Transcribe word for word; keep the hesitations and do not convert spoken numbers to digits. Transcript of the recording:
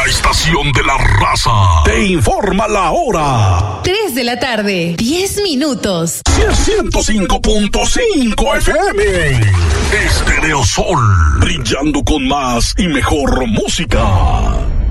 estación de la raza te informa la hora. tres de la tarde, diez minutos. ciento cinco punto cinco F M. Estéreo Sol, brillando con más y mejor música.